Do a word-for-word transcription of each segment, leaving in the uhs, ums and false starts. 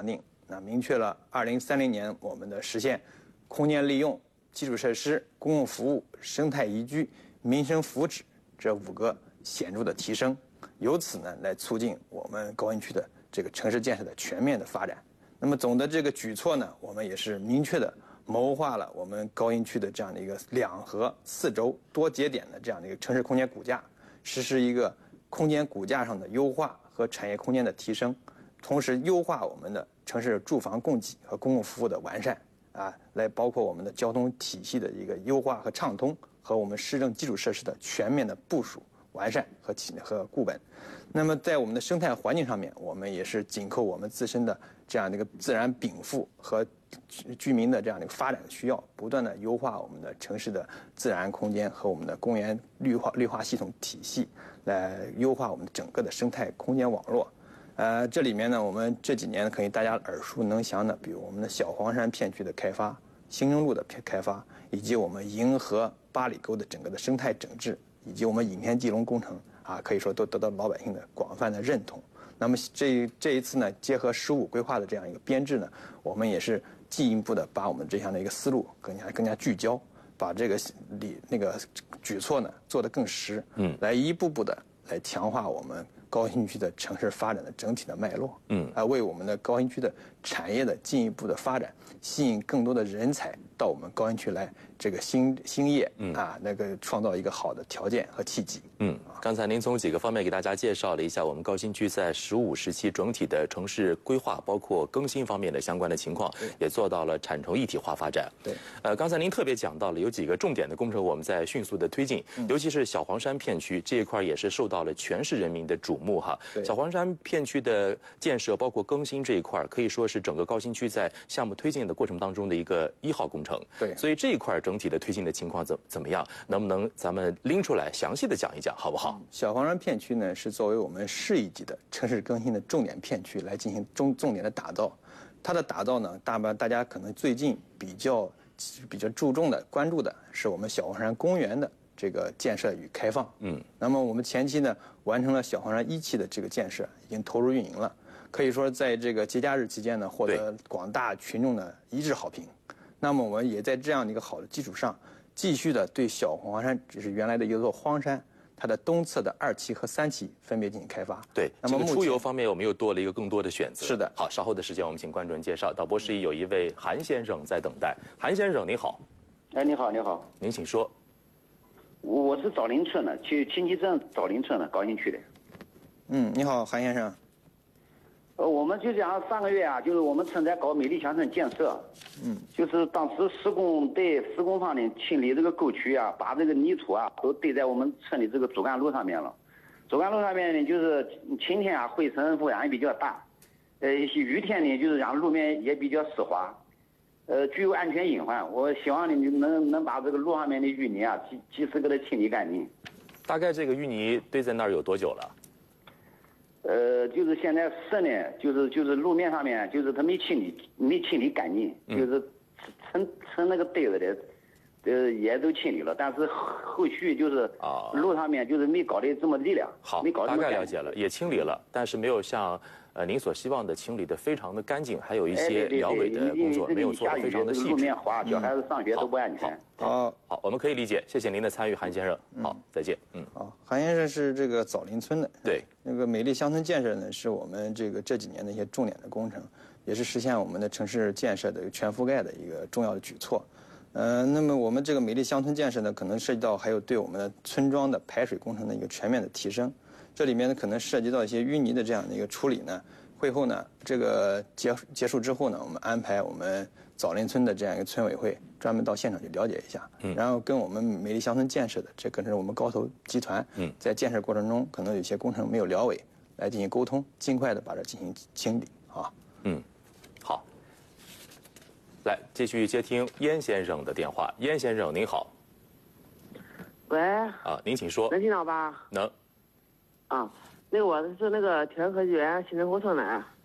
定，那明确了二零三零年我们的实现空间利用、基础设施、公共服务、生态宜居、民生福祉这五个显著的提升，由此呢来促进我们高新区的这个城市建设的全面的发展。那么总的这个举措呢，我们也是明确的谋划了我们高新区的这样的一个两核四轴多节点的这样的一个城市空间骨架，实施一个空间骨架上的优化和产业空间的提升，同时优化我们的城市住房供给和公共服务的完善啊，来包括我们的交通体系的一个优化和畅通，和我们市政基础设施的全面的部署完善和和固本。那么在我们的生态环境上面，我们也是紧扣我们自身的这样的一个自然禀赋和居民的这样的一个发展需要，不断的优化我们的城市的自然空间和我们的公园绿化绿化系统体系，来优化我们整个的生态空间网络。呃，这里面呢，我们这几年可以大家耳熟能详的，比如我们的小黄山片区的开发、兴中路的开发，以及我们银河八里沟的整个的生态整治，以及我们引天基隆工程啊，可以说都得到老百姓的广泛的认同。那么这这一次呢，结合“十五”规划的这样一个编制呢，我们也是进一步的把我们这样的一个思路更加更加聚焦，把这个理那个举措呢做得更实，嗯，来一步步的来强化我们高新区的城市发展的整体的脉络，嗯，啊，为我们的高新区的产业的进一步的发展，吸引更多的人才到我们高新区来这个兴兴业，嗯啊，那个创造一个好的条件和契机。 嗯，刚才您从几个方面给大家介绍了一下我们高新区在“十五”时期整体的城市规划，包括更新方面的相关的情况，也做到了产城一体化发展。 对， 呃，刚才您特别讲到了有几个重点的工程，我们在迅速的推进，嗯、尤其是小黄山片区这一块也是受到了全市人民的瞩目哈。小黄山片区的建设，包括更新这一块，可以说是整个高新区在项目推进的过程当中的一个一号工程。 对， 所以这一块整体的推进的情况怎怎么样？能不能咱们拎出来详细的讲一讲，好不好？ 小黄山片区呢，是作为我们市一级的城市更新的重点片区来进行重重点的打造。它的打造呢，大半大家可能最近比较比较注重的关注的是我们小黄山公园的这个建设与开放。嗯，那么我们前期呢完成了小黄山一期的这个建设，已经投入运营了。可以说，在这个节假日期间呢，获得广大群众的一致好评。那么我们也在这样的一个好的基础上，继续的对小黄山，只是原来的一座荒山，它的东侧的二期和三期分别进行开发。 对，那么出游方面我们又多了一个更多的选择。 是的。 好，稍后的时间我们请观众介绍。导播室里有一位韩先生在等待。韩先生，你好。 哎，你好，你好。 您请说。 我我是枣林村的，去清溪镇枣林村的，高新区的。 嗯，你好，韩先生。 呃，我们就讲上个月啊，就是我们村在搞美丽乡村建设，嗯，就是当时施工队施工方呢清理这个沟渠啊，把这个泥土啊都堆在我们村的这个主干路上面了。主干路上面呢，就是晴天啊灰尘污染也比较大，呃，雨天呢就是让路面也比较湿滑，呃，具有安全隐患。我希望你能能把这个路上面的淤泥啊及及时给它清理干净。 大概这个淤泥堆在那儿有多久了？ 呃，就是现在是呢，就是就是路面上面，就是它没清理，没清理干净，嗯、就是成成那个堆子的，呃，也都清理了，但是后续就是啊，路上面就是没搞得这么力量， 好， 没搞这么大概了解了，也清理了，但是没有像呃您所希望的清理的非常的干净，还有一些辽尾的工作没有做得非常的细致。 路面滑，小孩子上学都不安全。 好， 好，我们可以理解，谢谢您的参与，韩先生。好，再见。嗯， 好，韩先生是这个枣林村的。 对。 那个美丽乡村建设呢，是我们这个这几年的一些重点的工程，也是实现我们的城市建设的全覆盖的一个重要的举措。呃，那么我们这个美丽乡村建设呢，可能涉及到还有对我们的村庄的排水工程的一个全面的提升。这里面呢，可能涉及到一些淤泥的这样的一个处理呢。会后呢，这个结结束之后呢，我们安排我们枣林村的这样一个村委会专门到现场去了解一下，嗯，然后跟我们美丽乡村建设的这可能是我们高投集团，嗯，在建设过程中可能有些工程没有了尾，来进行沟通，尽快的把这进行清理啊。 嗯，好。来继续接听燕先生的电话，燕先生您好。 喂。 啊，您请说。 能听到吧？ 能。 啊。那个我是那个天河县新城河村的。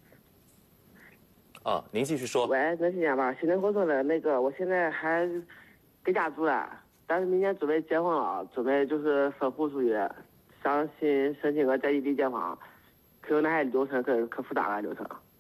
啊，您继续说。 喂，能听见吧？新城河村的那个，我现在还给家住了，但是明年准备结婚了，准备就是分户出去，想申申请个在异地结婚，可有那些流程可可复杂了流程。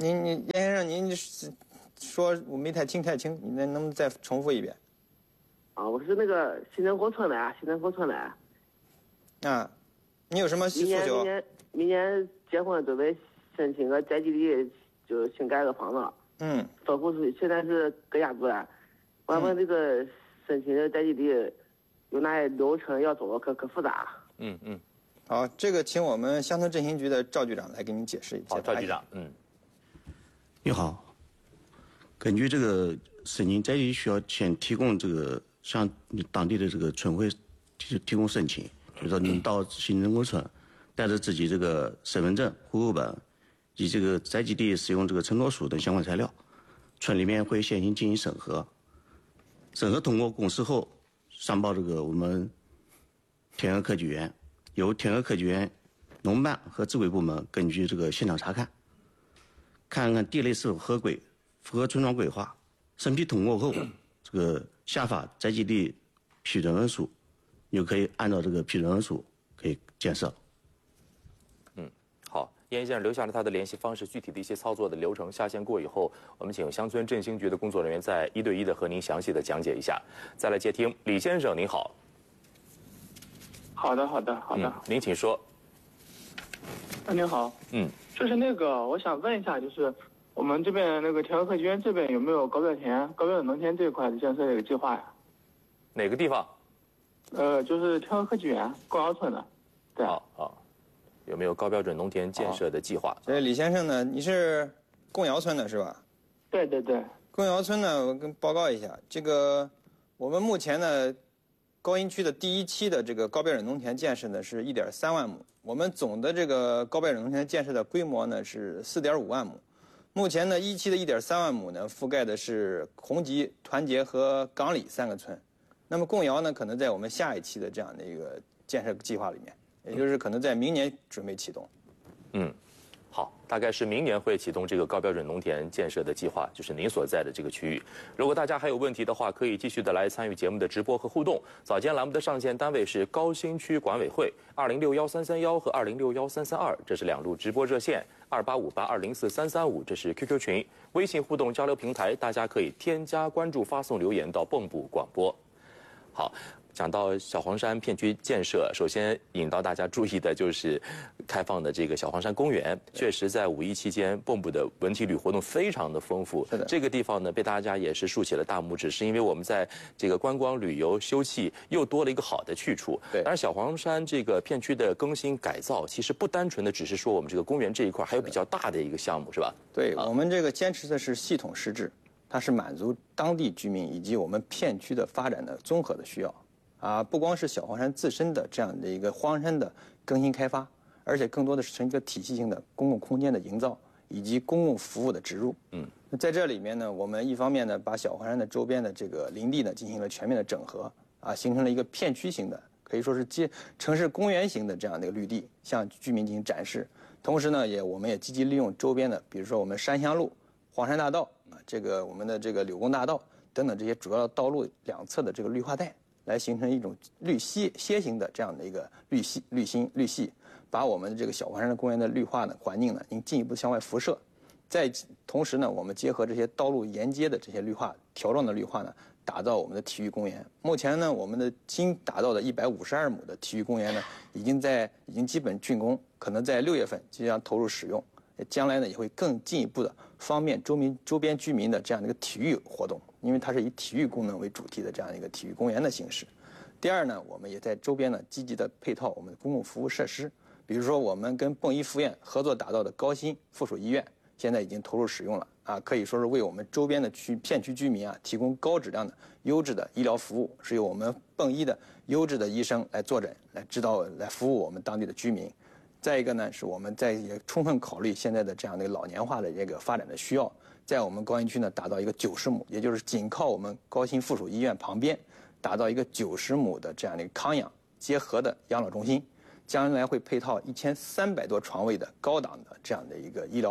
您您严先生，您说我没太听太清，你能能不能再重复一遍？ 啊，我是那个新城沟村的，新城沟村的。 啊，你有什么诉求？ 明年明年结婚准备申请个宅基地，就新盖个房子。 嗯。 分户是现在是搁家住的，我问这个申请的宅基地有哪些流程要走，可可复杂。 嗯嗯。 好，这个请我们乡村振兴局的赵局长来给您解释一下。 好，赵局长，嗯。 你好，根据这个申请宅基需要先提供这个向当地的这个村会提提供申请，就是说你到新城沟村，带着自己这个身份证、户口本以及这个宅基地使用这个承诺书等相关材料，村里面会先行进行审核，审核通过公示后上报这个我们天河科技园，由天河科技园农办和指挥部门根据这个现场查看。看看地类是否合规，符合村庄规划。审批通过后，这个下发宅基地批准文书，你就可以按照这个批准文书可以建设。 嗯，好，严先生留下了他的联系方式，具体的一些操作的流程下线过以后，我们请乡村振兴局的工作人员再一对一的和您详细的讲解一下。再来接听李先生，您好。 好的，好的，好的。 嗯、您请说。 啊，您好。 嗯。 就是那个，我想问一下，就是我们这边那个天河科技园这边有没有高标田、高标准农田这一块的建设的一个计划呀？ 哪个地方？ 呃，就是天河科技园共窑村的。对。 好，好，有没有高标准农田建设的计划？ 所以李先生呢，你是共窑村的是吧？ 对对对。 共窑村呢，我跟报告一下，这个我们目前呢，高新区的第一期的这个高标准农田建设呢是一点三万亩。我们总的这个高标准农田建设的规模呢是四点五万亩，目前呢一期的一点三万亩呢覆盖的是红集、团结和岗里三个村，那么共窑呢可能在我们下一期的这样的一个建设计划里面，也就是可能在明年准备启动。 嗯。好，大概是明年会启动这个高标准农田建设的计划，就是您所在的这个区域。如果大家还有问题的话，可以继续的来参与节目的直播和互动。早间栏目的上线单位是高新区管委会二零六幺三三幺和二零六幺三三二，这是两路直播热线二八五八二零四三三五，这是 Q Q 群，微信互动交流平台，大家可以添加关注，发送留言到蚌埠广播。好。讲到小黄山片区建设，首先引到大家注意的就是开放的这个小黄山公园。确实，在五一期间，蚌埠的文体旅活动非常的丰富。 是的， 这个地方呢，被大家也是竖起了大拇指，是因为我们在这个观光旅游休憩又多了一个好的去处。 对， 当然小黄山这个片区的更新改造，其实不单纯的只是说我们这个公园这一块，还有比较大的一个项目，是吧？ 对，我们这个坚持的是系统施治，它是满足当地居民以及我们片区的发展的综合的需要。啊，不光是小黄山自身的这样的一个荒山的更新开发，而且更多的是成一个体系性的公共空间的营造以及公共服务的植入。嗯，在这里面呢，我们一方面呢，把小黄山的周边的这个林地呢进行了全面的整合，啊，形成了一个片区型的，可以说是街城市公园型的这样的一个绿地，向居民进行展示。同时呢，也我们也积极利用周边的，比如说我们山乡路、黄山大道啊，这个我们的这个柳工大道等等这些主要道路两侧的这个绿化带。来形成一种绿楔楔形的这样的一个绿系绿心绿系，把我们的这个小黄山公园的绿化呢环境呢，应进一步向外辐射。在同时呢，我们结合这些道路沿街的这些绿化条状的绿化呢，打造我们的体育公园。目前呢，我们的新打造的一百五十二亩的体育公园呢，已经在已经基本竣工，可能在六月份即将投入使用。将来呢，也会更进一步的方便周民周边居民的这样的一个体育活动，因为它是以体育功能为主题的这样一个体育公园的形式。第二呢，我们也在周边呢积极的配套我们的公共服务设施，比如说我们跟蚌医附院合作打造的高新附属医院，现在已经投入使用了啊，可以说是为我们周边的区片区居民啊提供高质量的优质的医疗服务，是由我们蚌医的优质的医生来坐诊、来指导、来服务我们当地的居民。再一个呢，是我们在也充分考虑现在的这样的老年化的这个发展的需要，在我们高新区呢打造一个九十亩，也就是紧靠我们高新附属医院旁边，打造一个九十亩的这样的一个康养结合的养老中心，将来会配套一千三百多床位的高档的这样的一个医疗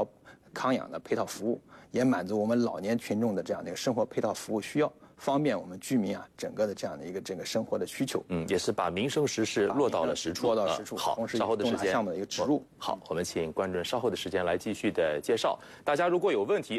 康养的配套服务，也满足我们老年群众的这样的一个生活配套服务需要。方便我们居民啊整个的这样的一个整个生活的需求， 嗯，也是把民生实事落到了实处， 落到实处。 好， 同时稍后的时间项目的一个植入。 好，我们请观众稍后的时间来继续的介绍。大家如果有问题。